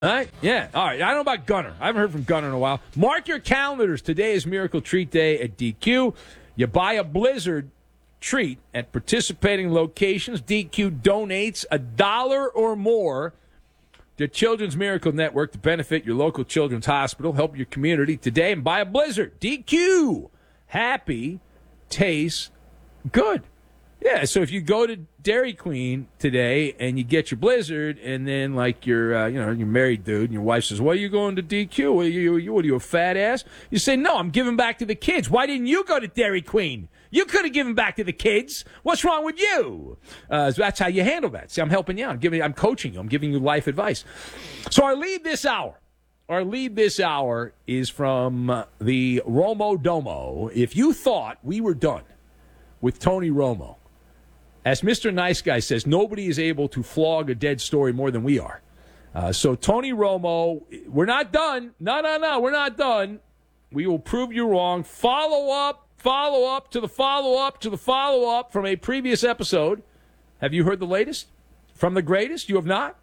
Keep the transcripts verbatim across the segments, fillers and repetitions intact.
All right, yeah. All right, I don't know about Gunner. I haven't heard from Gunner in a while. Mark your calendars. Today is Miracle Treat Day at D Q. You buy a Blizzard treat at participating locations. D Q donates a dollar or more to Children's Miracle Network to benefit your local children's hospital. Help your community today and buy a Blizzard. D Q. Happy tastes good. Yeah, so if you go to Dairy Queen today and you get your Blizzard, and then like you're, uh, you know, you're married dude, and your wife says, "Why are you going to D Q? What are you, you, what are you, a fat ass?" You say, "No, I'm giving back to the kids." "Why didn't you go to Dairy Queen? You could have given back to the kids. What's wrong with you?" Uh, so that's how you handle that. See, I'm helping you out. I'm giving, I'm coaching you. I'm giving you life advice. So our lead this hour, our lead this hour is from uh, the Romo Domo. If you thought we were done with Tony Romo, as Mister Nice Guy says, nobody is able to flog a dead story more than we are. Uh, so, Tony Romo, we're not done. No, no, no, we're not done. We will prove you wrong. Follow up, follow up to the follow up to the follow up from a previous episode. Have you heard the latest? From the greatest? You have not?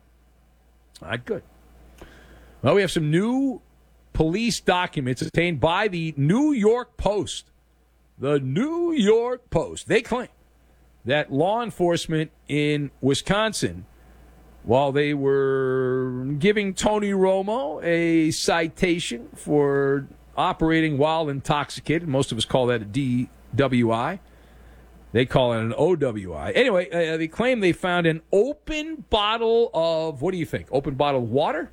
All right, good. Well, we have some new police documents obtained by the New York Post. The New York Post. They claim that law enforcement in Wisconsin, while they were giving Tony Romo a citation for operating while intoxicated, most of us call that a D W I. They call it an O W I. Anyway, uh, they claim they found an open bottle of, what do you think, open bottle of water?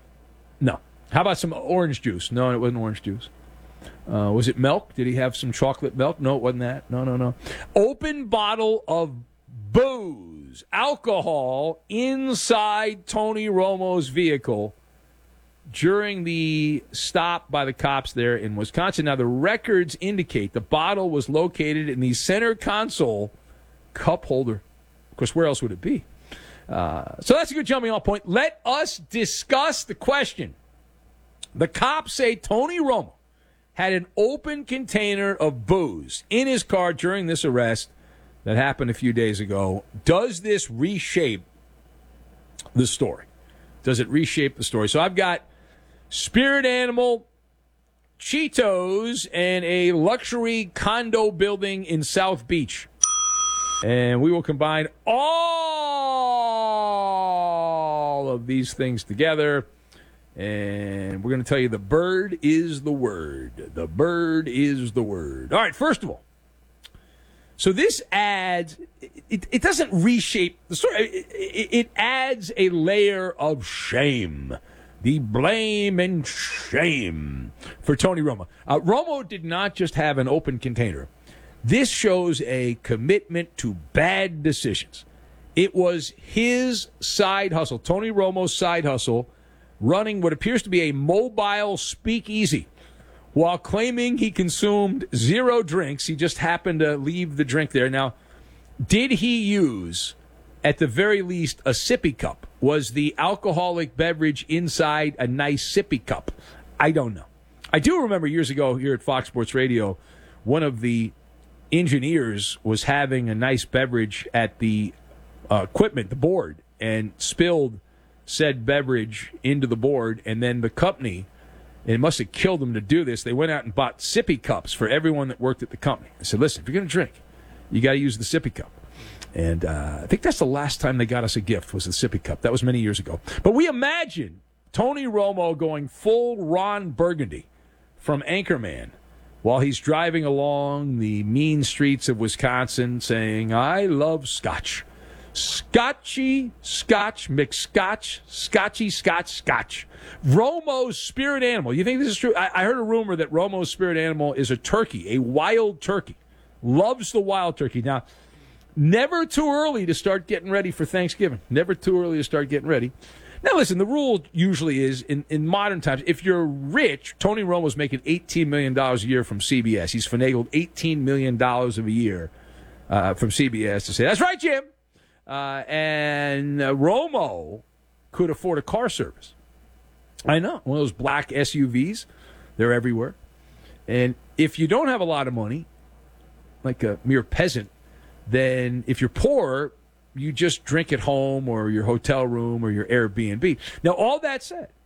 No. How about some orange juice? No, it wasn't orange juice. Uh, was it milk? Did he have some chocolate milk? No, it wasn't that. No, no, no. Open bottle of booze, alcohol, inside Tony Romo's vehicle during the stop by the cops there in Wisconsin. Now, the records indicate the bottle was located in the center console cup holder. Of course, where else would it be? Uh, so that's a good jumping off point. Let us discuss the question. The cops say Tony Romo had an open container of booze in his car during this arrest that happened a few days ago. Does this reshape the story? Does it reshape the story? So I've got Spirit Animal, Cheetos, and a luxury condo building in South Beach. And we will combine all of these things together. And we're going to tell you the bird is the word. The bird is the word. All right, first of all, so this adds, it, it doesn't reshape the story. It, it, it adds a layer of shame. The blame and shame for Tony Romo. Uh, Romo did not just have an open container. This shows a commitment to bad decisions. It was his side hustle, Tony Romo's side hustle, running what appears to be a mobile speakeasy while claiming he consumed zero drinks. He just happened to leave the drink there. Now, did he use, at the very least, a sippy cup? Was the alcoholic beverage inside a nice sippy cup? I don't know. I do remember years ago here at Fox Sports Radio, one of the engineers was having a nice beverage at the uh, equipment, the board, and spilled said beverage into the board, and then the company, and it must have killed them to do this, they went out and bought sippy cups for everyone that worked at the company. I said, listen, if you're going to drink, you got to use the sippy cup. And uh, I think that's the last time they got us a gift, was the sippy cup. That was many years ago. But we imagine Tony Romo going full Ron Burgundy from Anchorman while he's driving along the mean streets of Wisconsin saying, "I love scotch. Scotchy, scotch, McScotch, scotchy, scotch, scotch." Romo's spirit animal. You think this is true? I, I heard a rumor that Romo's spirit animal is a turkey, a wild turkey. Loves the wild turkey. Now, never too early to start getting ready for Thanksgiving. Never too early to start getting ready. Now, listen, the rule usually is, in, in modern times, if you're rich, Tony Romo's making eighteen million dollars a year from C B S. He's finagled eighteen million dollars of a year uh, from C B S to say, "That's right, Jim." Uh, and uh, Romo could afford a car service. I know. One of those black S U Vs. They're everywhere. And if you don't have a lot of money, like a mere peasant, then if you're poor, you just drink at home or your hotel room or your Airbnb. Now, all that said,